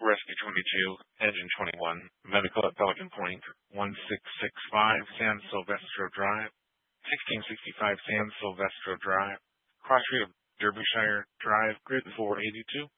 Rescue 22, Engine 21, Medical at Pelican Point, 1665 San Silvestro Drive, 1665 San Silvestro Drive, Cross Street of Derbyshire Drive, Grid 482.